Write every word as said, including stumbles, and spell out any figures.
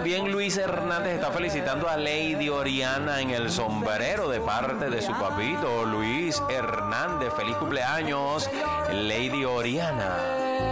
también Luis Hernández está felicitando a Lady Oriana en el sombrero de parte de su papito Luis Hernández. Feliz cumpleaños, Lady Oriana.